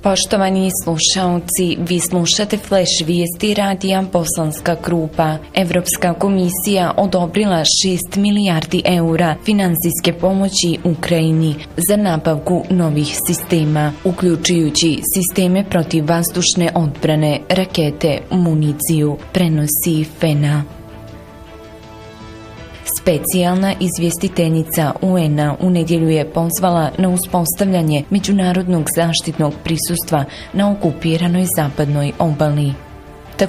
Poštovani slušaoci, vi slušate Flash vijesti radija Bosanska Krupa. Evropska komisija odobrila 6 milijardi eura finansijske pomoći Ukrajini za nabavku novih sistema, uključujući sisteme protivvazdušne odbrane, rakete, municiju, prenosi FENA. Specijalna izvjestiteljica UN-a u nedjelju je pozvala na uspostavljanje međunarodnog zaštitnog prisustva na okupiranoj zapadnoj obali.